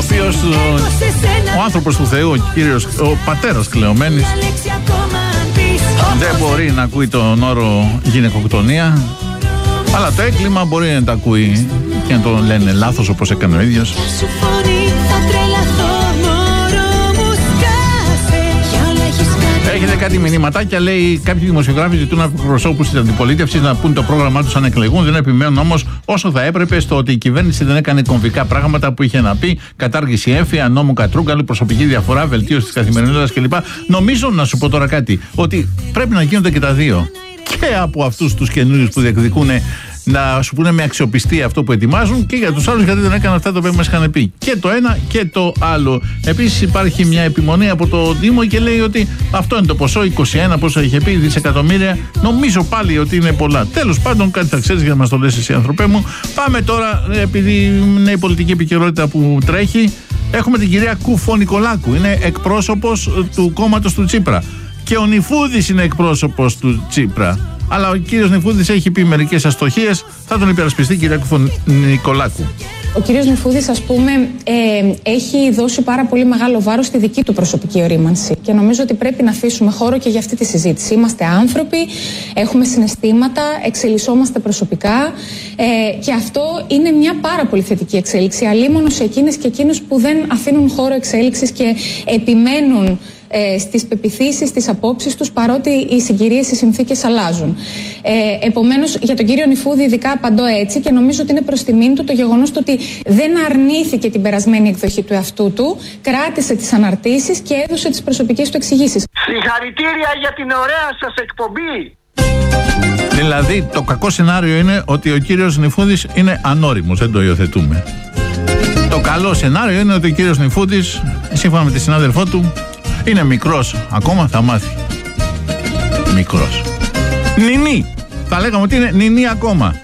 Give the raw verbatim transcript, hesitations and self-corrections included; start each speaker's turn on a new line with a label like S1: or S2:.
S1: οποίος ο άνθρωπος του Θεού, ο κύριος, ο πατέρας Κλεωμένης, δεν μπορεί να ακούει τον όρο γυναικοκτονία, αλλά το έγκλημα μπορεί να το ακούει και να το λένε λάθος όπως έκανε ο ίδιος. Έχετε κάτι μηνύματάκια, λέει κάποιοι δημοσιογράφοι ζητούν από προσώπους της αντιπολίτευσης να πούν το πρόγραμμά τους αν εκλεγούν. Δεν επιμένουν όμως όσο θα έπρεπε στο ότι η κυβέρνηση δεν έκανε κομβικά πράγματα που είχε να πει. Κατάργηση έμφυα, νόμου Κατρούγκαλου, προσωπική διαφορά, βελτίωση της καθημερινότητας κλπ. Νομίζω να σου πω τώρα κάτι, ότι πρέπει να γίνονται και τα δύο. Και από αυτούς τους καινούριους που διεκδικούν να σου πούνε με αξιοπιστία αυτό που ετοιμάζουν, και για τους άλλους γιατί δεν έκαναν αυτά τα οποία μας είχαν πει. Και το ένα και το άλλο. Επίσης υπάρχει μια επιμονή από το Δήμο και λέει ότι αυτό είναι το ποσό, είκοσι ένα πόσο είχε πει, δισεκατομμύρια. Νομίζω πάλι ότι είναι πολλά. Τέλος πάντων, κάτι θα ξέρεις για να μας το λες εσύ, άνθρωπέ μου. Πάμε τώρα, επειδή είναι η πολιτική επικαιρότητα που τρέχει. Έχουμε την κυρία Κουφο-Νικολάκου. Είναι εκπρόσωπος του κόμματος του Τσίπρα. Και ο Νιφούδης είναι εκπρόσωπος του Τσίπρα. Αλλά ο κύριος Νιφούδης έχει πει μερικές αστοχίες. Θα τον υπερασπιστεί η κυρία Κουφο-Νικολάκου.
S2: Ο κύριος Νιφούδης, ας πούμε, ε, έχει δώσει πάρα πολύ μεγάλο βάρος στη δική του προσωπική ορίμανση. Και νομίζω ότι πρέπει να αφήσουμε χώρο και για αυτή τη συζήτηση. Είμαστε άνθρωποι, έχουμε συναισθήματα, εξελισσόμαστε προσωπικά. Ε, και αυτό είναι μια πάρα πολύ θετική εξέλιξη. Αλίμονο σε εκείνες και εκείνους που δεν αφήνουν χώρο εξέλιξης και επιμένουν ε, στις πεποιθήσεις, στις απόψεις τους, παρότι οι συγκυρίες, οι συνθήκες αλλάζουν. Ε, επομένως, για τον κύριο Νιφούδη ειδικά απαντώ έτσι, και νομίζω ότι είναι προς τιμήν του το γεγονός του ότι δεν αρνήθηκε την περασμένη εκδοχή του εαυτού του, κράτησε τις αναρτήσεις και έδωσε τις προσωπικές του εξηγήσεις.
S3: Συγχαρητήρια για την ωραία σας εκπομπή!
S1: Δηλαδή, το κακό σενάριο είναι ότι ο κύριος Νιφούδης είναι ανώριμος, δεν το υιοθετούμε. Το καλό σενάριο είναι ότι ο κύριος Νιφούδης, σύμφωνα με τη συνάδελφό του, είναι μικρός. Ακόμα θα μάθει. Μικρός. Νινί. Θα λέγαμε ότι είναι νινί ακόμα.